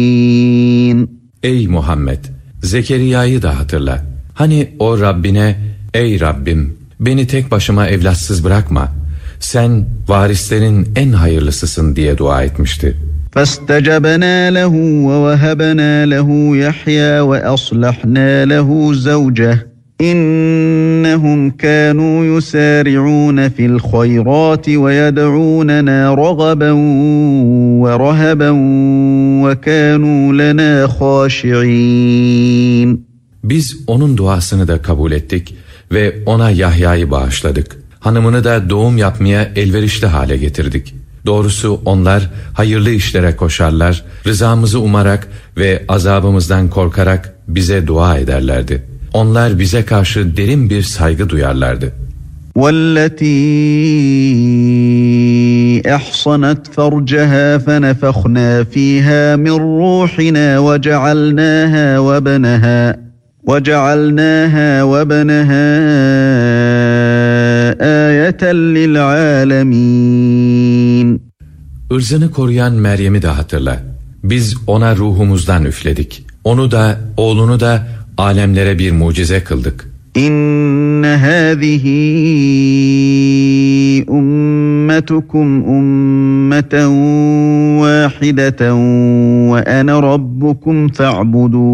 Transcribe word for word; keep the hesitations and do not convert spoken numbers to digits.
Ey Muhammed! Zekeriya'yı da hatırla. Hani o Rabbine, ey Rabbim, beni tek başıma evlatsız bırakma, sen varislerin en hayırlısısın diye dua etmişti. فَاسْتَجَبْنَا لَهُ وَوَهَبْنَا لَهُ يَحْيَى وَأَصْلَحْنَا لَهُ زَوْجَهُ إِنَّهُمْ كَانُوا يُسَارِعُونَ فِي الْخَيْرَاتِ وَيَدْعُونَنَا رَغَبًا وَرَهَبًا وَكَانُوا لَنَا خَاشِعِينَ. Biz onun duasını da kabul ettik ve ona Yahya'yı bağışladık. Hanımını da doğum yapmaya elverişli hale getirdik. Doğrusu onlar hayırlı işlere koşarlar, rızamızı umarak ve azabımızdan korkarak bize dua ederlerdi. Onlar bize karşı derin bir saygı duyarlardı. وَالَّتِي أَحْصَنَتْ فَرْجَهَا فَنَفَخْنَا فِيهَا مِنْ رُوحِنَا وَجَعَلْنَاهَا وَبَنَهَا وَجَعَلْنَاهَا وَبَنَهَا آيَةً لِلْعَالَمِينَ. Irzını koruyan Meryem'i de hatırla. Biz ona ruhumuzdan üfledik. Onu da, oğlunu da alemlere bir mucize kıldık. İnne hâzihi ummetukum ummeten vâhideten ve ene rabbukum fe'budûn.